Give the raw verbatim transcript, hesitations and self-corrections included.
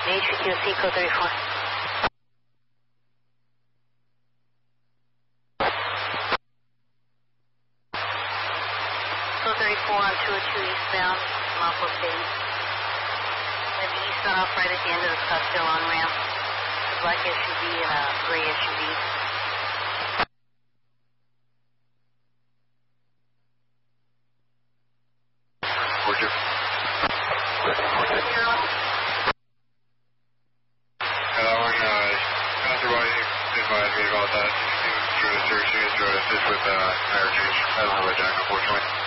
H Q C code thirty-four. Code thirty-four on two oh two eastbound, Lawful Stadium. We have the eastbound off right at the end of the Scottsdale on-ramp. A black S U V and a gray S U V. Roger. Yeah, that one, uh, passerby advised me about that. He was through the search, he was through assist with, uh, tire change. I don't have a jack, unfortunately.